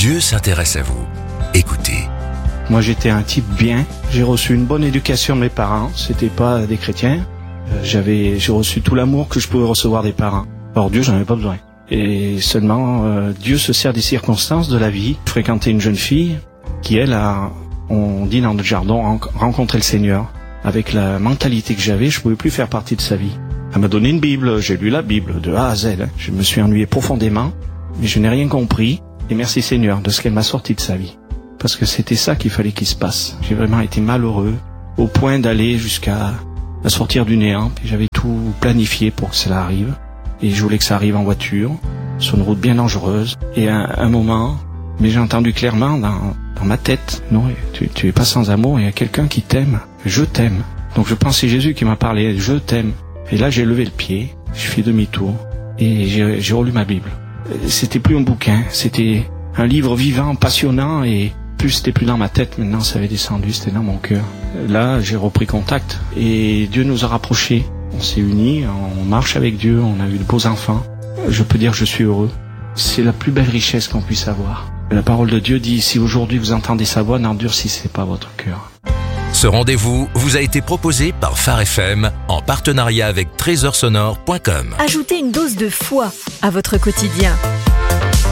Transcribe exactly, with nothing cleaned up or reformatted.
Dieu s'intéresse à vous. Écoutez. Moi, j'étais un type bien. J'ai reçu une bonne éducation de mes parents. C'était pas des chrétiens. Euh, j'avais, j'ai reçu tout l'amour que je pouvais recevoir des parents. Alors Dieu, j'en avais pas besoin. Et seulement, euh, Dieu se sert des circonstances de la vie. Je fréquentais une jeune fille qui, elle, a, on dit dans notre jargon, rencontré le Seigneur. Avec la mentalité que j'avais, je pouvais plus faire partie de sa vie. Elle m'a donné une Bible, j'ai lu la Bible de A à Z. Je me suis ennuyé profondément, mais je n'ai rien compris. Et merci Seigneur de ce qu'elle m'a sorti de sa vie. Parce que c'était ça qu'il fallait qu'il se passe. J'ai vraiment été malheureux, au point d'aller jusqu'à à sortir du néant. Puis j'avais tout planifié pour que cela arrive. Et je voulais que ça arrive en voiture, sur une route bien dangereuse. Et à un moment, mais j'ai entendu clairement dans, dans ma tête, non, tu, tu es pas sans amour, il y a quelqu'un qui t'aime. Je t'aime. Donc je pense que c'est Jésus qui m'a parlé, je t'aime. Et là j'ai levé le pied, j'ai fait demi-tour et j'ai, j'ai relu ma Bible. C'était plus un bouquin, c'était un livre vivant, passionnant, et plus c'était plus dans ma tête, maintenant ça avait descendu, c'était dans mon cœur. Là j'ai repris contact et Dieu nous a rapprochés. On s'est unis, on marche avec Dieu, on a eu de beaux enfants. Je peux dire que je suis heureux. C'est la plus belle richesse qu'on puisse avoir. La parole de Dieu dit, si aujourd'hui vous entendez sa voix, n'endurcissez pas votre cœur. Ce rendez-vous vous a été proposé par Phare F M en partenariat avec trésor sonore point com. Ajoutez une dose de foi à votre quotidien.